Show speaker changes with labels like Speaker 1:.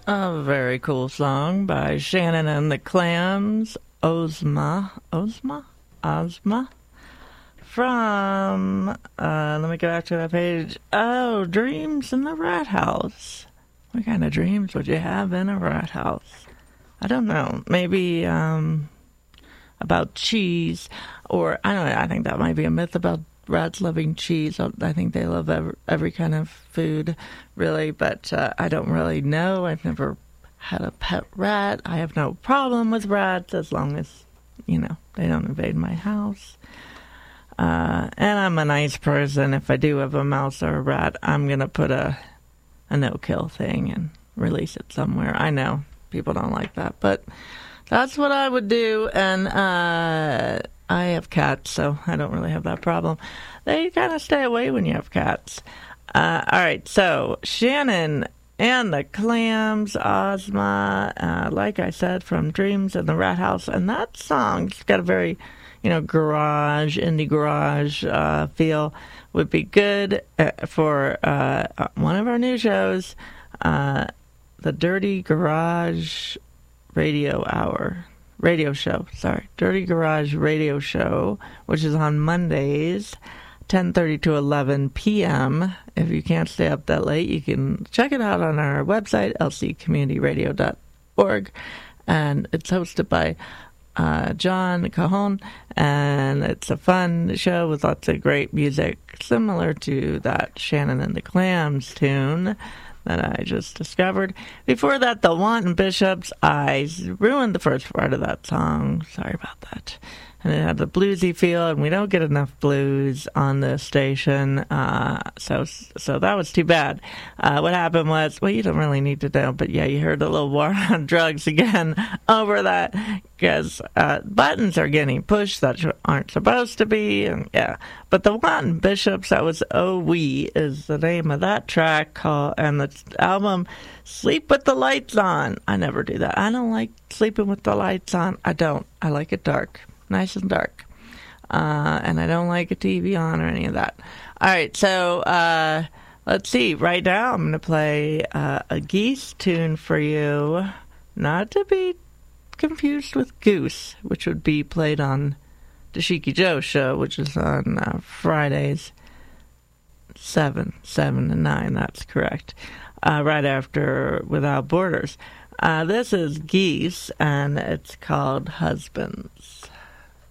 Speaker 1: A very cool song by Shannon and the Clams, Ozma, from, let me go back to that page. Oh, Dreams in the Rat House. What kind of dreams would you have in a rat house? I don't know. Maybe, about cheese, or, I don't know, I think that might be a myth about rats loving cheese. I think they love every kind of food, really, but I don't really know. I've never had a pet rat. I have no problem with rats as long as, they don't invade my house. And I'm a nice person. If I do have a mouse or a rat, I'm going to put a no-kill thing and release it somewhere. I know people don't like that, but that's what I would do. And I have cats, so I don't really have that problem. They kind of stay away when you have cats. All right, so Shannon and the Clams, Ozma, like I said, from Dreams in the Rat House. And that song's got a very, indie garage feel. Would be good for one of our new shows, the Dirty Garage Radio Show, Dirty Garage Radio Show, which is on Mondays, 10:30 to 11 p.m. If you can't stay up that late, you can check it out on our website, lccommunityradio.org, and it's hosted by John Cajon, and it's a fun show with lots of great music, similar to that Shannon and the Clams tune that I just discovered. Before that, the Wanton Bishops. I ruined the first part of that song. Sorry about that. And it had the bluesy feel, and we don't get enough blues on this station, so that was too bad. What happened was, well, you don't really need to know, but yeah, you heard a little war on drugs again over that, because buttons are getting pushed that aren't supposed to be, and yeah. But the Wanton Bishops, that was Oh We, is the name of that track, and the album Sleep with the Lights On. I never do that. I don't like sleeping with the lights on. I don't. I like it dark. Nice and dark. And I don't like a TV on or any of that. All right, so let's see. Right now I'm going to play a Geese tune for you, not to be confused with Goose, which would be played on Dashiki Joe show, which is on Fridays 7 to 9. That's correct. Right after Without Borders. This is Geese, and it's called Husbands.